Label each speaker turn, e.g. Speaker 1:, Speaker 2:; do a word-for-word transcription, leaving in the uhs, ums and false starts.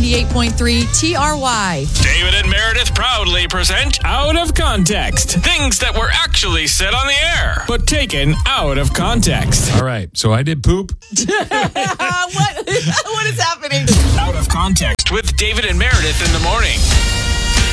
Speaker 1: ninety-eight point three T R Y.
Speaker 2: David and Meredith proudly present Out of Context. Things that were actually said on the air, but taken out of context.
Speaker 3: All right, so I did poop.
Speaker 1: what? What is happening?
Speaker 2: Out of Context with David and Meredith in the morning.